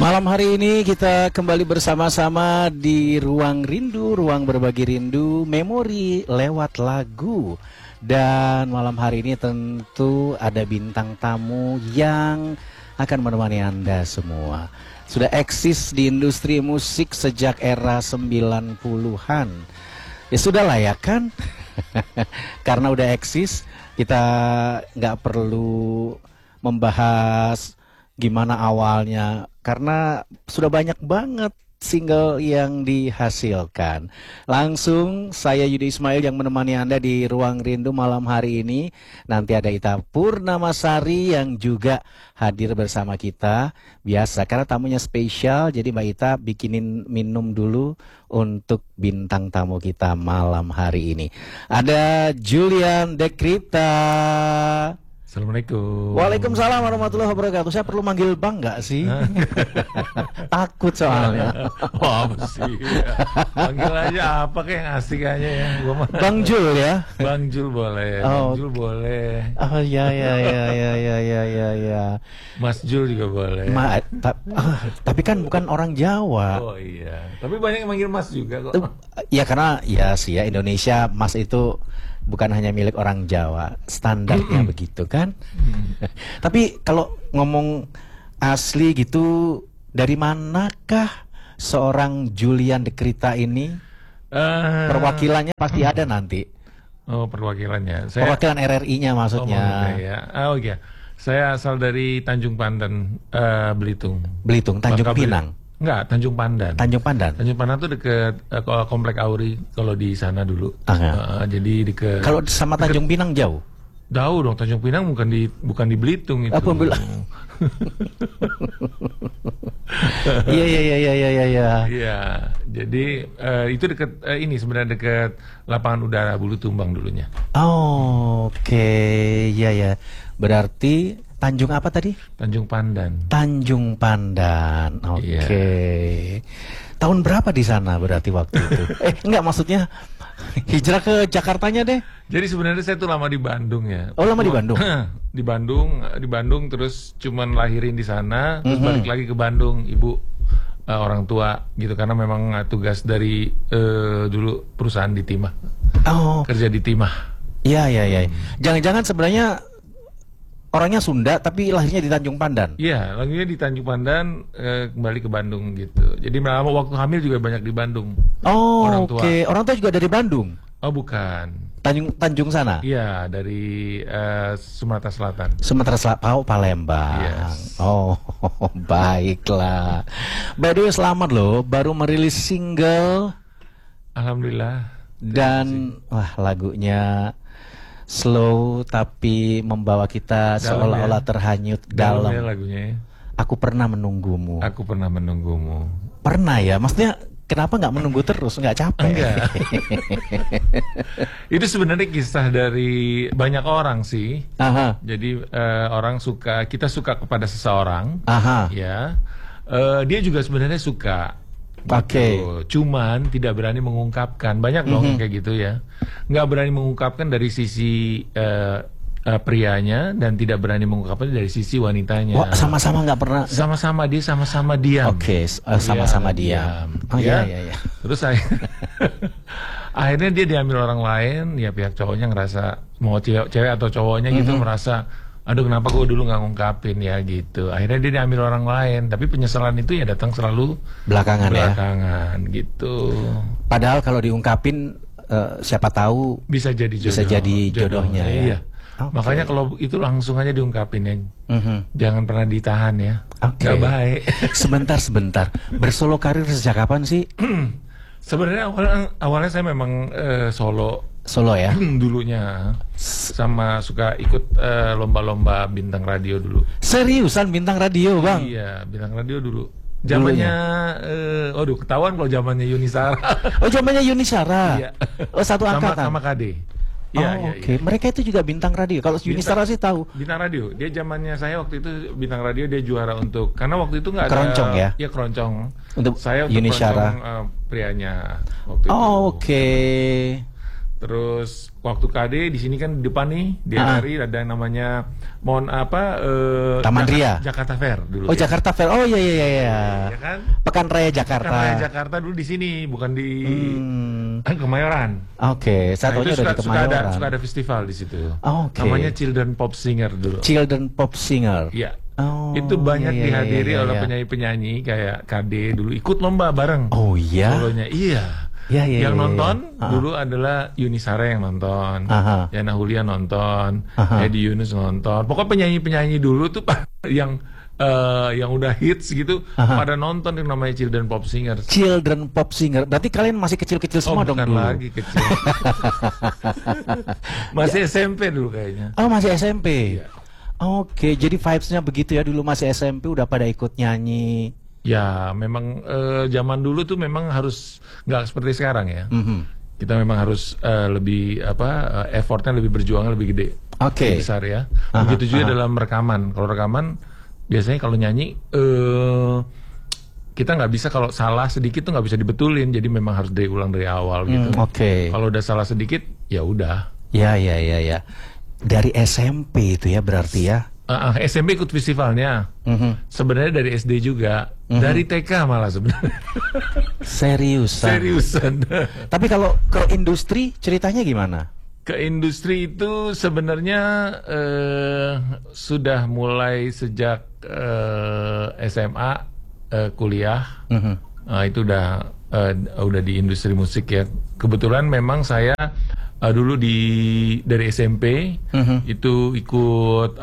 Malam hari ini kita kembali bersama-sama di Ruang Rindu, Ruang Berbagi Rindu, Memori lewat lagu. Dan malam hari ini tentu ada bintang tamu yang akan menemani Anda semua. Sudah eksis di industri musik sejak era 90-an. Ya sudah lah ya kan? Karena udah eksis, kita nggak perlu membahas gimana awalnya, karena sudah banyak banget single yang dihasilkan. Langsung saya Yudi Ismail yang menemani Anda di Ruang Rindu malam hari ini. Nanti ada Ita Purnamasari yang juga hadir bersama kita. Biasa, karena tamunya spesial, jadi Mbak Ita bikinin minum dulu untuk bintang tamu kita malam hari ini. Ada Julian Dekrita. Assalamualaikum. Waalaikumsalam warahmatullahi wabarakatuh. Saya perlu manggil Bang nggak sih? Takut soalnya. Wah, apa sih? Panggil aja apa kayak yang asik aja ya. Bang Jul ya? Bang Jul boleh. Oh. Bang Jul boleh. Oh ya. Mas Jul juga boleh. Tapi kan bukan orang Jawa. Oh iya. Tapi banyak yang manggil Mas juga kok. Ya karena ya sih ya, Indonesia Mas itu bukan hanya milik orang Jawa, standarnya begitu kan. Tapi kalau ngomong asli gitu, dari manakah seorang Julian Dekrita ini? Perwakilannya pasti ada nanti. Oh, perwakilannya. Perwakilan RRI-nya maksudnya. Oh iya. Saya asal dari Tanjung Pandan, Belitung. Belitung, Tanjung Pinang. Enggak, Tanjung Pandan. Tanjung Pandan. Tanjung Pandan tuh deket Komplek Auri kalau di sana dulu. Jadi deket. Kalau sama Tanjung Pinang jauh? Jauh dong, Tanjung Pinang bukan di Belitung itu. Iya. Iya, jadi itu deket ini sebenarnya deket lapangan udara Bulu Tumbang dulunya. Oh, oke. Iya. Berarti Tanjung apa tadi? Tanjung Pandan. Tanjung Pandan. Oke. Tahun berapa di sana berarti waktu itu? Enggak, maksudnya hijrah ke Jakartanya deh. Jadi sebenarnya saya tuh lama di Bandung ya. Oh, lama di Bandung. Di Bandung terus cuman lahirin di sana, terus balik lagi ke Bandung, ibu orang tua gitu, karena memang tugas dari dulu perusahaan di Timah. Oh. Kerja di Timah. Iya. Jangan-jangan sebenarnya orangnya Sunda tapi lahirnya di Tanjung Pandan. Iya, lahirnya di Tanjung Pandan, kembali ke Bandung gitu. Jadi lama waktu hamil juga banyak di Bandung. Oh, oke. Orang tua juga dari Bandung? Oh, bukan. Tanjung sana? Iya, dari Sumatera Selatan. Sumatera Selatan, Palembang. Yes. Oh, baiklah. By the way, selamat loh, baru merilis single. Alhamdulillah. Dan wah, lagunya slow tapi membawa kita seolah-olah terhanyut dalam lagunya. Aku pernah menunggumu. Aku pernah menunggumu. Pernah ya? Maksudnya kenapa nggak menunggu terus? Nggak capek? Enggak. Itu sebenarnya kisah dari banyak orang sih. Aha. Jadi kita suka kepada seseorang. Aha. Ya. Dia juga sebenarnya suka. Oke. Cuman tidak berani mengungkapkan. Banyak dong kayak gitu ya. Nggak berani mengungkapkan dari sisi prianya, dan tidak berani mengungkapkan dari sisi wanitanya. Wah, sama-sama nggak pernah. Sama-sama diam. Oke, sama-sama diam. Oh iya. Terus akhirnya dia diambil orang lain. Ya pihak cowoknya ngerasa, mau cewek atau cowoknya gitu, merasa, aduh kenapa gue dulu nggak ngungkapin ya gitu. Akhirnya dia diambil orang lain. Tapi penyesalan itu ya datang selalu belakangan gitu. Padahal kalau diungkapin, siapa tahu bisa jadi jodohnya. Iya. Okay. Makanya kalau itu langsung aja diungkapin ya. Jangan pernah ditahan ya. Gak baik. Sebentar. Bersolo karir sejak kapan sih? Sebenarnya awalnya saya memang solo ya dulunya, sama suka ikut lomba-lomba bintang radio dulu. Seriusan bintang radio, Bang? Iya, bintang radio dulu. Zamannya ketahuan kalau zamannya Yunisara. Oh, zamannya Yunisara. Iya. Oh, satu angkatan. Sama KD. Oke. Mereka itu juga bintang radio. Kalau Yunisara sih tahu. Bintang radio. Dia zamannya saya waktu itu bintang radio, dia juara karena waktu itu nggak ada keroncong ya. Iya, keroncong. Untuk saya Yunisara. Keroncong prianya waktu itu. Oke. Terus waktu KD di sini kan di depan nih di RRI ada yang namanya Taman Ria. Jakarta Fair dulu. Oh ya. Jakarta Fair. Oh iya. Ya kan? Pekan Raya Jakarta. Pekan Raya Jakarta dulu di sini, bukan di Kemayoran. Oke, satunya udah di Kemayoran. Suka ada festival di situ. Oke. Namanya Children Pop Singer dulu. Children Pop Singer. Iya. Oh, itu banyak dihadiri oleh iya. penyanyi-penyanyi kayak KD dulu ikut lomba bareng. Oh iya. Solonya iya. Yang nonton dulu adalah Yuni Sara yang nonton, Yana Hulia nonton, Edi Yunus nonton. Pokoknya penyanyi-penyanyi dulu tuh yang udah hits gitu pada nonton yang namanya Children Pop Singer. Children Pop Singer. Berarti kalian masih kecil-kecil semua dong bukan dulu. lagi kecil. Masih SMP dulu kayaknya. Oh, masih SMP. Iya. Oke, jadi vibes-nya begitu ya, dulu masih SMP udah pada ikut nyanyi. Ya, memang zaman dulu tuh memang harus nggak seperti sekarang ya. Kita memang harus lebih effortnya lebih berjuangnya lebih gede, lebih besar ya. Begitu juga dalam rekaman. Kalau rekaman biasanya kalau nyanyi kita nggak bisa, kalau salah sedikit tuh nggak bisa dibetulin. Jadi memang harus diulang dari awal gitu. Kalau udah salah sedikit ya udah. Ya. Dari SMP itu ya berarti ya. SMP ikut festivalnya. Sebenarnya dari SD juga, dari TK malah sebenarnya. Seriusan. Tapi kalau ke industri ceritanya gimana? Ke industri itu sebenarnya sudah mulai sejak SMA, kuliah. Itu udah di industri musik ya. Kebetulan memang saya dulu dari SMP itu ikut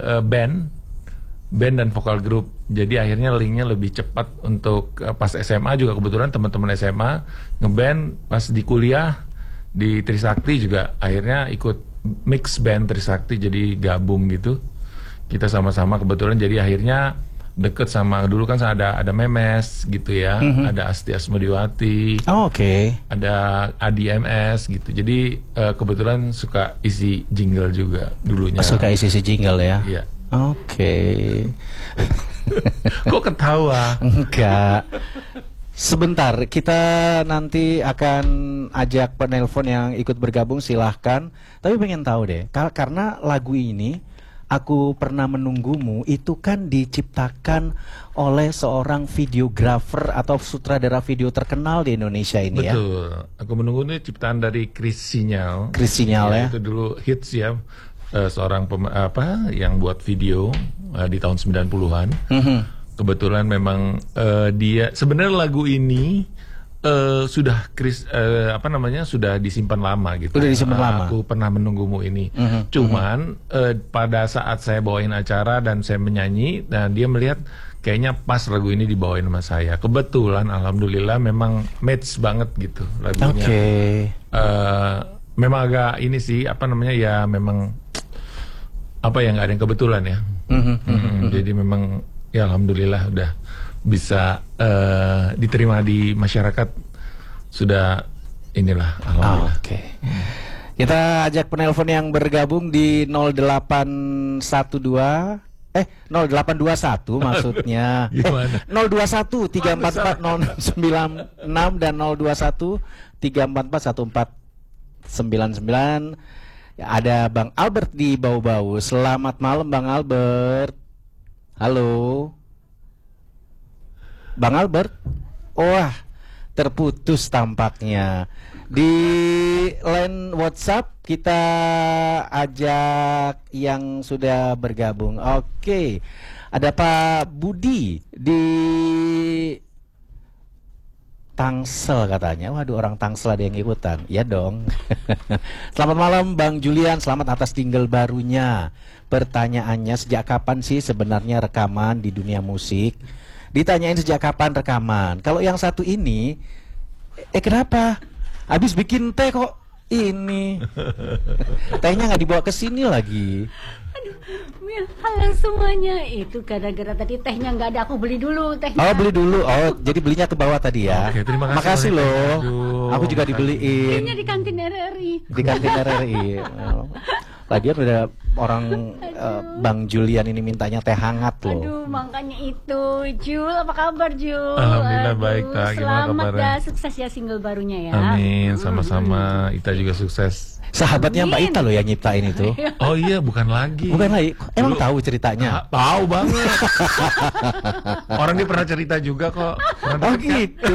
band dan vokal grup. Jadi akhirnya linknya lebih cepat untuk pas SMA juga kebetulan teman-teman SMA ngeband. Pas di kuliah di Trisakti juga akhirnya ikut mix band Trisakti, jadi gabung gitu. Kita sama-sama kebetulan jadi akhirnya deket sama, dulu kan ada Memes gitu ya, ada Asti Asmodiwati, ada Adi MS gitu. Jadi kebetulan suka isi jingle juga dulunya. Suka isi jingle ya? Iya. Kok ketawa? Enggak. Sebentar, kita nanti akan ajak penelpon yang ikut bergabung, silahkan. Tapi pengen tahu deh, karena lagu ini Aku Pernah Menunggumu itu kan diciptakan oleh seorang videografer atau sutradara video terkenal di Indonesia ini. Betul. Ya. Aku Menunggu ini ciptaan dari Chris Sinyal. Ya. Itu dulu hits ya. Seorang yang buat video di tahun 90-an. Kebetulan memang dia sebenarnya lagu ini sudah sudah disimpan lama gitu. Udah disimpan lama. Aku Pernah Menunggumu ini. Cuman pada saat saya bawain acara dan saya menyanyi, dan dia melihat kayaknya pas lagu ini dibawain sama saya. Kebetulan alhamdulillah memang match banget gitu lagunya. Memang agak ini sih ya memang nggak ada yang kebetulan ya. Jadi memang ya alhamdulillah udah bisa diterima di masyarakat, sudah inilah alhamdulillah. Kita ajak penelpon yang bergabung di 0812 0821 maksudnya. 021 344 096 dan 021 344 1499. Ada Bang Albert di Bau-Bau. Selamat malam Bang Albert. Halo Bang Albert. Wah, terputus tampaknya. Di line WhatsApp kita ajak yang sudah bergabung. Ada Pak Budi di Tangsel katanya. Waduh, orang Tangsel ada yang ikutan. Ya dong. Selamat malam Bang Julian, selamat atas single barunya. Pertanyaannya, sejak kapan sih sebenarnya rekaman di dunia musik? Ditanyain sejak kapan rekaman. Kalau yang satu ini, kenapa? Habis bikin teh kok ini. Tehnya nggak dibawa ke sini lagi. Aduh, halo semuanya. Itu gara-gara tadi tehnya nggak ada, aku beli dulu tehnya. Oh, beli dulu. Oh, jadi belinya ke bawah tadi ya. Terima kasih. Makasih loh. Aku juga dibeliin. Belinya di kantin RRI. Di kantin RRI. Lagian udah orang Bang Julian ini mintanya teh hangat loh. Aduh, makanya itu. Jul, apa kabar Jul? Alhamdulillah baik, Ta. Gimana Selamat kabarnya? dah, sukses ya single barunya ya. Amin, sama-sama. Ita juga sukses. Sahabatnya Mbak Amin. Ita loh yang nyiptain itu. Oh iya, bukan lagi. Bukan lagi. Emang Dulu- tahu ceritanya? Tahu banget. Orang dia pernah cerita juga kok. Pernah Oh deket kan? gitu.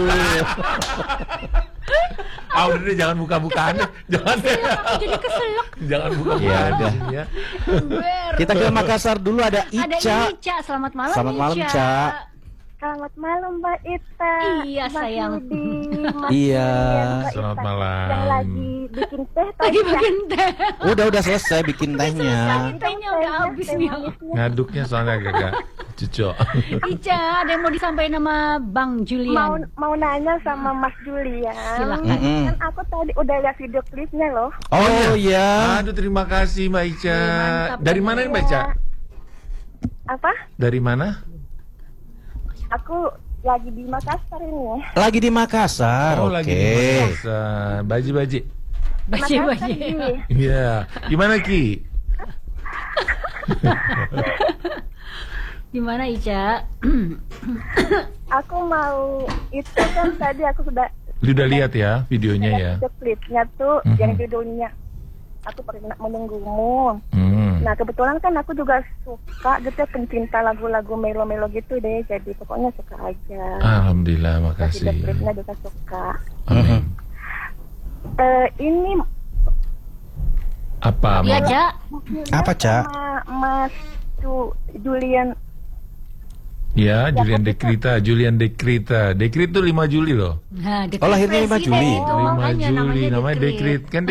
Udah deh, jangan buka-bukaan deh. Jangan deh. Aku jadi keselak. Jangan Ya buka-bukaan udah. di sini ya. Kita ke Makassar dulu, ada Ada Ica. Ica, selamat malam Selamat malam, Ica. Ca. Selamat malam Mbak Ita. Iya, Mas sayang. Yudi, Mas Iya. Julian, Mbak Selamat Ita. malam. Yang lagi bikin teh Lagi tadi, bikin teh. Udah selesai bikin tehnya. Tehnya udah habis nih. Ngaduknya soalnya agak cucok. Ica, ada yang mau disampaikan sama Bang mau Julian? mau nanya sama Mas Julian. Silakan. Mm-mm. Kan aku tadi udah lihat video klipnya loh. Oh ya. Aduh, terima kasih Mbak Ica. Mantap. Dari mana nih Mbak Ica? Apa? Dari mana? Aku lagi di Makassar ini. Lagi di Makassar. Oh, Oke. lagi di Makassar. Baji-baji. Baca-baca. Ini. Iya. Gimana Ki? Gimana Ica? Aku mau itu kan tadi aku sudah Lu udah lihat ya videonya ya? video klipnya tuh Mhm. yang judulnya Aku Pernah Menunggumu. Hmm. Nah kebetulan kan aku juga suka gitu ya, pencinta lagu-lagu melo-melo gitu deh. Jadi pokoknya suka aja. Alhamdulillah, Video makasih. klipnya juga suka. Amin. Ini Apa? Iya, Mbak? Ca. Apa, Ca? sama Mas Julian. Ya, Julian Dekrita. Julian Dekrita. Dekrit tuh 5 Juli loh. Nah, Oh, lahirnya 5 Juli. Itu 5 makanya Juli namanya Dekrit. Dekrit. Kan